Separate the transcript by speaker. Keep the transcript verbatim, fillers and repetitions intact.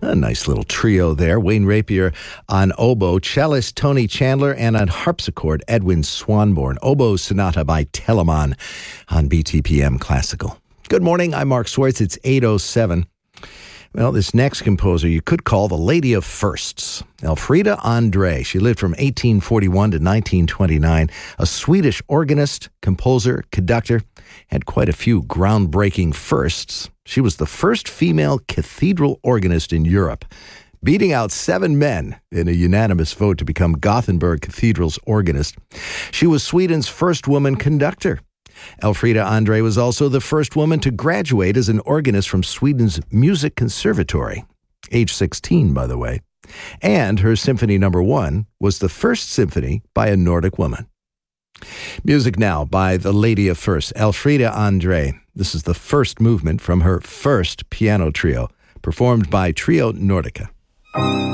Speaker 1: A nice little trio there. Wayne Rapier on oboe, cellist Tony Chandler, and on harpsichord, Edwin Swanborn. Oboe Sonata by Telemann on B T P M Classical. Good morning, I'm Mark Swartz. It's eight oh seven. Well, this next composer you could call the Lady of Firsts, Elfriede André. She lived from eighteen forty-one to nineteen twenty-nine, a Swedish organist, composer, conductor, had quite a few groundbreaking firsts. She was the first female cathedral organist in Europe, beating out seven men in a unanimous vote to become Gothenburg Cathedral's organist. She was Sweden's first woman conductor. Elfriede André was also the first woman to graduate as an organist from Sweden's Music Conservatory, age sixteen, by the way. And her Symphony Number One was the first symphony by a Nordic woman. Music now by the Lady of First, Elfriede André. This is the first movement from her first piano trio, performed by Trio Nordica.